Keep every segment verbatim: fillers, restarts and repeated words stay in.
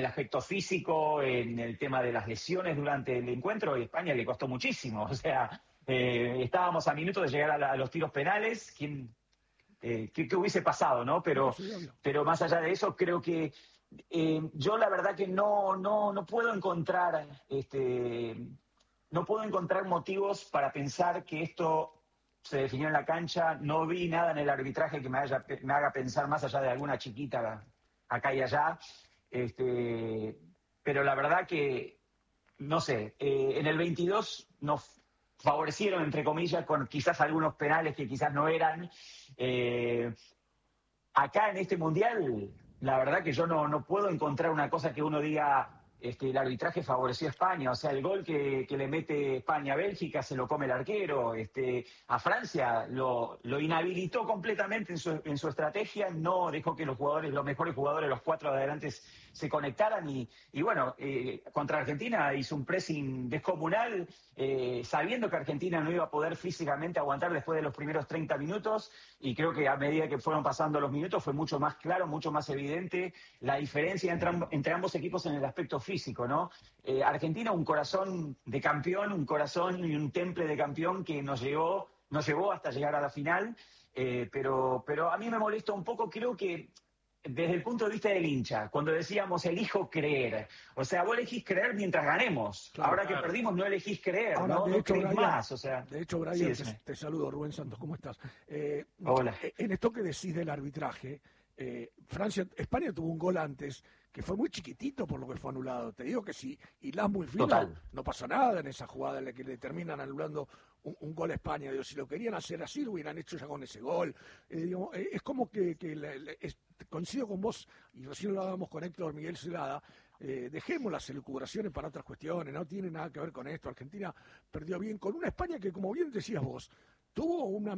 el aspecto físico, en el tema de las lesiones durante el encuentro, y España le costó muchísimo. O sea, eh, estábamos a minutos de llegar a, la, a los tiros penales. ¿Quién, eh, qué, qué hubiese pasado, no? Pero, sí, obvio. pero más allá de eso, creo que eh, yo la verdad que no, no, no puedo encontrar, este, no puedo encontrar motivos para pensar que esto se definió en la cancha. No vi nada en el arbitraje que me, haya, me haga pensar más allá de alguna chiquita acá y allá. Este, pero la verdad que, no sé, eh, en el veintidós nos favorecieron, entre comillas, con quizás algunos penales que quizás no eran. Eh, acá en este Mundial, la verdad que yo no, no puedo encontrar una cosa que uno diga... Este, el arbitraje favoreció a España, o sea, el gol que, que le mete España a Bélgica se lo come el arquero, este, a Francia lo, lo inhabilitó completamente en su, en su estrategia, no dejó que los jugadores, los mejores jugadores, los cuatro de adelante se conectaran y, y bueno, eh, contra Argentina hizo un pressing descomunal, eh, sabiendo que Argentina no iba a poder físicamente aguantar después de los primeros treinta minutos, y creo que a medida que fueron pasando los minutos fue mucho más claro, mucho más evidente la diferencia entre, entre ambos equipos en el aspecto físico, ¿no? Eh, Argentina, un corazón de campeón, un corazón y un temple de campeón que nos llevó, nos llevó hasta llegar a la final, eh, pero, pero a mí me molesta un poco, creo que desde el punto de vista del hincha, cuando decíamos elijo creer, o sea, vos elegís creer mientras ganemos, Claro, ahora claro. que perdimos no elegís creer, Ahora, no, de no hecho, crees Brian, más, o sea... De hecho, Brian, sí, te, te saludo, Rubén Santos, ¿cómo estás? Eh, Hola. En esto que decís del arbitraje, eh, Francia, España tuvo un gol antes que fue muy chiquitito por lo que fue anulado. Te digo que si hilás muy fino, Total. no pasa nada en esa jugada en la que le terminan anulando un, un gol a España. Digo, si lo querían hacer así, lo hubieran hecho ya con ese gol. Eh, digo, eh, es como que, que la, la, es, coincido con vos, y recién lo hablábamos con Héctor Miguel Celada, eh, dejemos las elucubraciones para otras cuestiones, no tiene nada que ver con esto. Argentina perdió bien con una España que, como bien decías vos, tuvo una,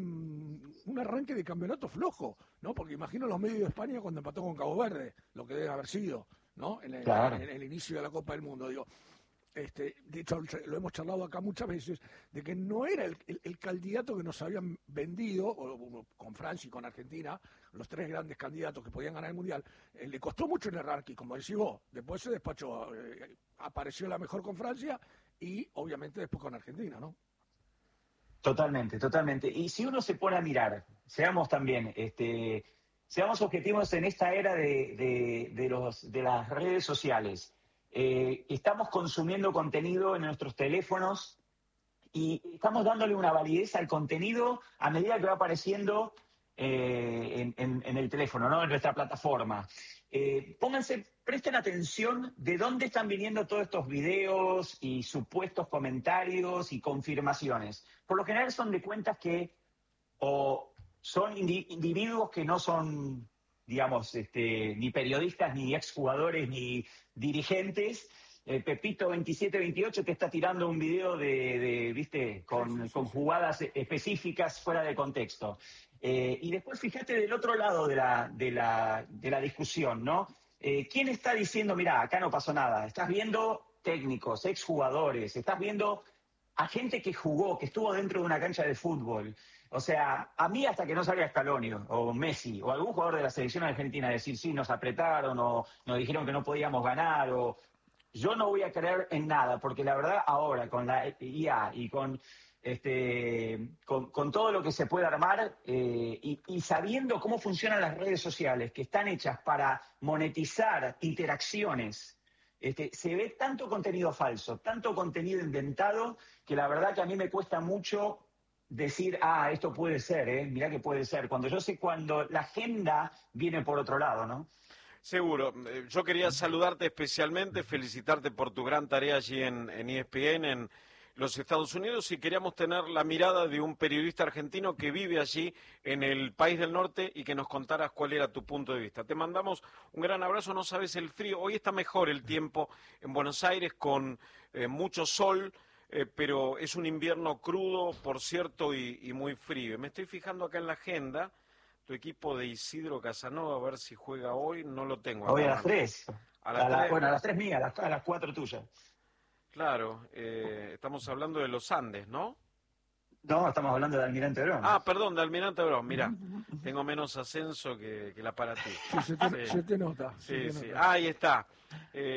un arranque de campeonato flojo, ¿no? Porque imagino los medios de España cuando empató con Cabo Verde, lo que debe haber sido, ¿no? En el, Claro. en, en el inicio de la Copa del Mundo, digo. Este, de hecho, lo hemos charlado acá muchas veces, de que no era el, el, el candidato que nos habían vendido, o, o, con Francia y con Argentina, los tres grandes candidatos que podían ganar el Mundial. Eh, le costó mucho en el ranking, como decís vos. Después se despachó, eh, apareció la mejor con Francia y obviamente después con Argentina, ¿no? Totalmente, totalmente. Y si uno se pone a mirar, seamos también, este, seamos objetivos en esta era de, de, de, los, de las redes sociales. Eh, estamos consumiendo contenido en nuestros teléfonos y estamos dándole una validez al contenido a medida que va apareciendo eh, en, en, en el teléfono, ¿no? En nuestra plataforma. Eh, pónganse, presten atención de dónde están viniendo todos estos videos y supuestos comentarios y confirmaciones. Por lo general son de cuentas que o son indi- individuos que no son, digamos, este, ni periodistas, ni exjugadores, ni dirigentes. Eh, Pepito veintisiete veintiocho te está tirando un video de, de viste, con, sí, sí, sí, con sí. jugadas específicas fuera de contexto. Eh, y después fíjate del otro lado de la, de la, de la discusión, ¿no? Eh, ¿Quién está diciendo, mira, acá no pasó nada? Estás viendo técnicos, exjugadores, estás viendo a gente que jugó, que estuvo dentro de una cancha de fútbol. O sea, a mí hasta que no salga Scaloni o Messi o algún jugador de la selección argentina decir, sí, nos apretaron o nos dijeron que no podíamos ganar, o yo no voy a creer en nada, porque la verdad ahora con la I A y con este con, con todo lo que se puede armar eh, y, y sabiendo cómo funcionan las redes sociales, que están hechas para monetizar interacciones, este, se ve tanto contenido falso, tanto contenido inventado, que la verdad que a mí me cuesta mucho decir, ah, esto puede ser, ¿eh? Mirá que puede ser, cuando yo sé cuando la agenda viene por otro lado, ¿no? Seguro. Yo quería saludarte especialmente, felicitarte por tu gran tarea allí en, en E S P N, en los Estados Unidos, y queríamos tener la mirada de un periodista argentino que vive allí en el país del norte y que nos contaras cuál era tu punto de vista. Te mandamos un gran abrazo, no sabes el frío, hoy está mejor el tiempo en Buenos Aires con eh, mucho sol, eh, pero es un invierno crudo, por cierto, y, y muy frío. Me estoy fijando acá en la agenda, tu equipo de Isidro Casanova, a ver si juega hoy, no lo tengo acá. Hoy a las tres. A las a la, tres. Bueno, a las tres mías, a las, a las cuatro tuyas. Claro, eh, estamos hablando de los Andes, ¿no? No, estamos hablando de Almirante Brown. Ah, perdón, de Almirante Brown, mirá, tengo menos ascenso que, que la para ti. Sí, se te, Sí, se te nota. sí, se te sí. nota. Ahí está. Eh,